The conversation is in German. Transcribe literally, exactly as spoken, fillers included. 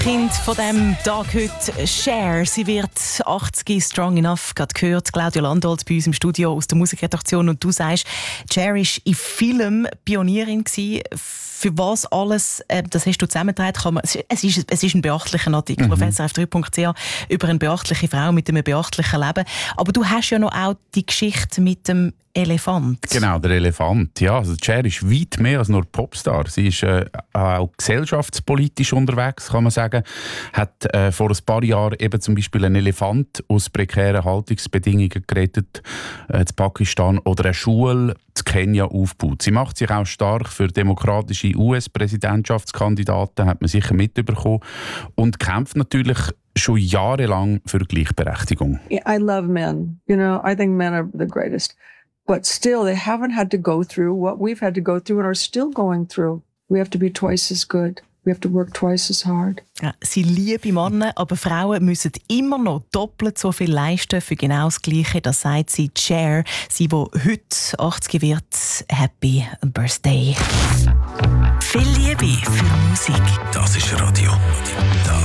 Kind von diesem Tag heute, Cher. Sie wird achtzig, strong enough, gerade gehört. Claudia Landolt bei uns im Studio aus der Musikredaktion. Und du sagst, Cher war in Film Pionierin gewesen. Für was alles, äh, das hast du zusammengetragen, kann man, es ist, es ist ein beachtlicher Artikel mhm. auf S R F drei Punkt c h über eine beachtliche Frau mit einem beachtlichen Leben. Aber du hast ja noch auch die Geschichte mit dem Elefant. Genau, der Elefant. Ja, also Cher ist weit mehr als nur Popstar. Sie ist äh, auch gesellschaftspolitisch unterwegs, kann man sagen. Hat äh, vor ein paar Jahren eben zum Beispiel einen Elefant aus prekären Haltungsbedingungen gerettet, äh, in Pakistan, oder eine Schule in Kenia aufgebaut. Sie macht sich auch stark für demokratische U S-Präsidentschaftskandidaten, hat man sicher mitbekommen, und kämpft natürlich schon jahrelang für Gleichberechtigung. I love men. You know, I think men are the greatest. But still, they haven't had to go through what we've had to go through and are still going through. We have to be twice as good. We have to work twice as hard. Ja, sie lieben Männer, aber Frauen müssen immer noch doppelt so viel leisten für genau das Gleiche. Das sagt sie, Cher, sie, die heute achtzig wird. Happy Birthday. Viel Liebe